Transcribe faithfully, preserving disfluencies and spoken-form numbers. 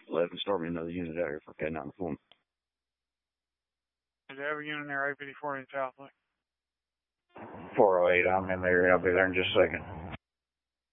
eleven, start me another unit out here for K nine four. Did you have a unit there, eight fifty-four in South Lake? four oh eight, I'm in there. I'll be there in just a second.